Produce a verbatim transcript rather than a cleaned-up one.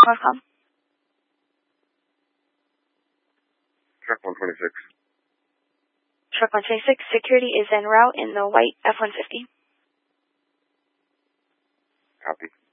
Corcom. Truck one twenty-six. Truck one twenty-six, security is en route in the white F one fifty. Copy.